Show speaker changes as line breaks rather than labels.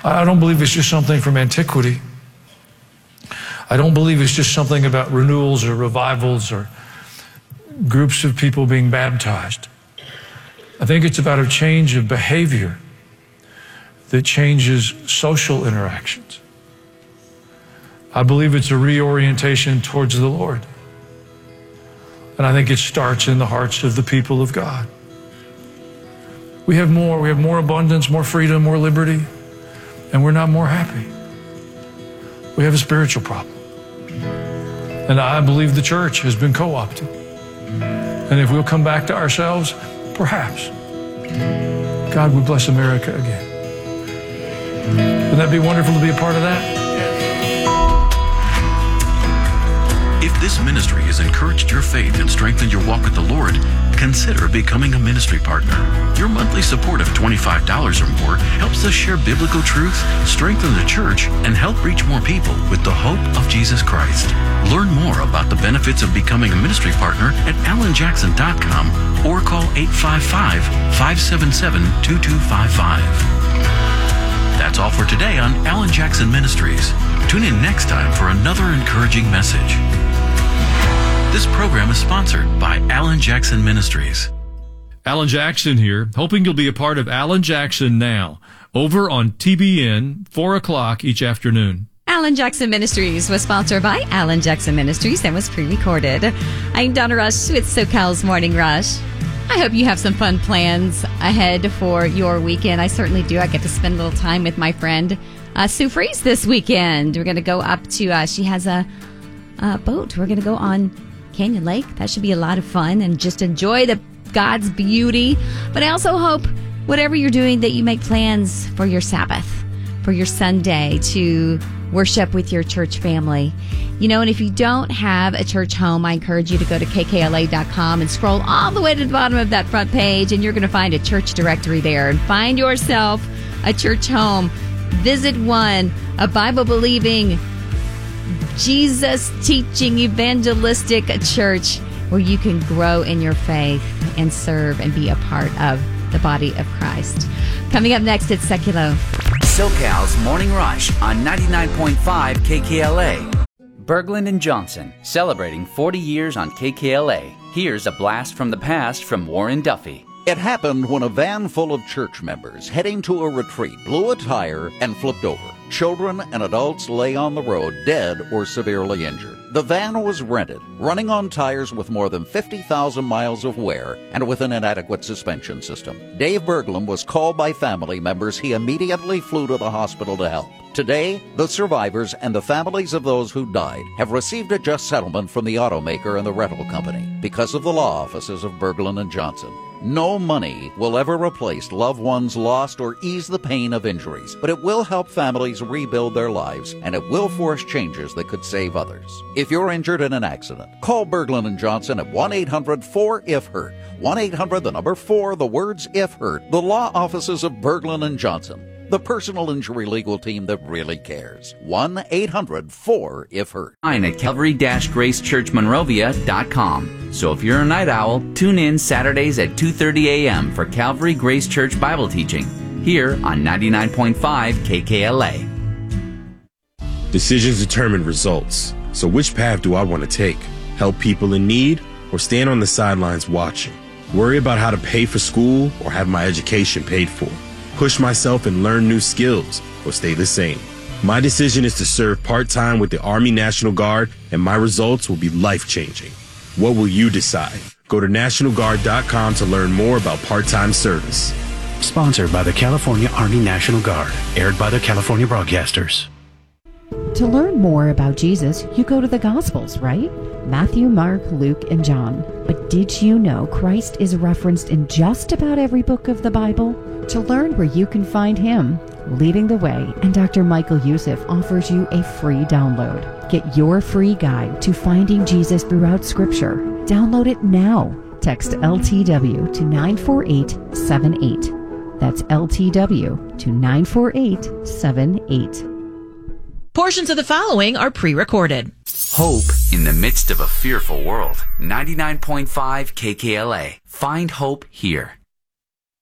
I don't believe it's just something from antiquity. I don't believe it's just something about renewals or revivals or groups of people being baptized. I think it's about a change of behavior that changes social interactions. I believe it's a reorientation towards the Lord. And I think it starts in the hearts of the people of God. We have more abundance, more freedom, more liberty, and we're not more happy. We have a spiritual problem. And I believe the church has been co-opted. And if we'll come back to ourselves, perhaps God would bless America again. Wouldn't that be wonderful to be a part of that?
If this ministry has encouraged your faith and strengthened your walk with the Lord, consider becoming a ministry partner. Your monthly support of $25 or more helps us share biblical truth, strengthen the church, and help reach more people with the hope of Jesus Christ. Learn more about the benefits of becoming a ministry partner at alanjackson.com or call 855-577-2255. That's all for today on Alan Jackson Ministries. Tune in next time for another encouraging message. This program is sponsored by Alan Jackson Ministries.
Alan Jackson here, hoping you'll be a part of Alan Jackson Now, over on TBN, 4 o'clock each afternoon.
Alan Jackson Ministries was sponsored by Alan Jackson Ministries and was pre-recorded. I'm Donna Rush with SoCal's Morning Rush. I hope you have some fun plans ahead for your weekend. I certainly do. I get to spend a little time with my friend Sue Freeze this weekend. We're going to go up to, she has a boat. We're going to go on Canyon Lake. That should be a lot of fun and just enjoy God's beauty. But I also hope whatever you're doing that you make plans for your Sabbath, for your Sunday to worship with your church family. You know, and if you don't have a church home, I encourage you to go to kkla.com and scroll all the way to the bottom of that front page, and you're going to find a church directory there. And find yourself a church home. Visit one, a Bible-believing, Jesus-teaching, evangelistic church where you can grow in your faith and serve and be a part of the body of Christ. Coming up next, it's Seculo.
SoCal's Morning Rush on 99.5 KKLA. Berglund & Johnson, celebrating 40 years on KKLA. Here's a blast from the past from Warren Duffy.
It happened when a van full of church members heading to a retreat blew a tire and flipped over. Children and adults lay on the road dead or severely injured. The van was rented, running on tires with more than 50,000 miles of wear and with an inadequate suspension system. Dave Berglund was called by family members. He immediately flew to the hospital to help. Today, the survivors and the families of those who died have received a just settlement from the automaker and the rental company because of the law offices of Berglund & Johnson. No money will ever replace loved ones lost or ease the pain of injuries, but it will help families rebuild their lives, and it will force changes that could save others. If you're injured in an accident, call Berglund & Johnson at 1-800-4-IF-HURT. 1-800-4, the words IF-HURT. The law offices of Berglund & Johnson. The personal injury legal team that really cares. 1-800-4-IF-HURT.
At Calvary-GraceChurchMonrovia.com. So if you're a night owl, tune in Saturdays at 2:30 a.m. for Calvary Grace Church Bible teaching here on 99.5 KKLA.
Decisions determine results. So which path do I want to take? Help people in need or stand on the sidelines watching? Worry about how to pay for school or have my education paid for? Push myself and learn new skills or stay the same? My decision is to serve part-time with the Army National Guard, and my results will be life-changing. What will you decide? Go to NationalGuard.com to learn more about part-time service.
Sponsored by the California Army National Guard. Aired by the California Broadcasters.
To learn more about Jesus, you go to the Gospels, right? Matthew, Mark, Luke, and John. But did you know Christ is referenced in just about every book of the Bible? To learn where you can find him, Leading the Way and Dr. Michael Youssef offers you a free download. Get your free guide to finding Jesus throughout Scripture. Download it now. Text LTW to 94878. That's LTW to 94878.
Portions of the following are pre-recorded.
Hope in the midst of a fearful world. 99.5 KKLA. Find hope here.